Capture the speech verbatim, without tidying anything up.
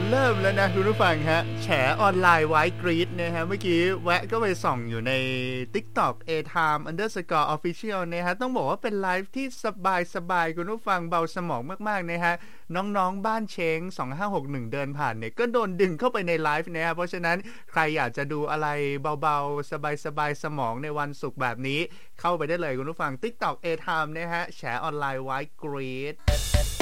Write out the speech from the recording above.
เริ่มแล้วนะคุณผู้ฟังฮะแฉออนไลน์ไว้กรีดนะฮะเมื่อกี้แวะก็ไปส่องอยู่ใน TikTok A-Time underscore official นะฮะต้องบอกว่าเป็นไลฟ์ที่สบายๆคุณผู้ฟังเบาสมองมากๆนะฮะน้องๆบ้านเช้งสองห้าหกหนึ่งเดินผ่านเนี่ยก็โดนดึงเข้าไปในไลฟ์นะฮะเพราะฉะนั้นใครอยากจะดูอะไรเบาๆสบายๆสมองในวันศุกร์แบบนี้เข้าไปได้เลยคุณผู้ฟัง TikTok A-Time นะฮะแฉออนไลน์ไว้กรีด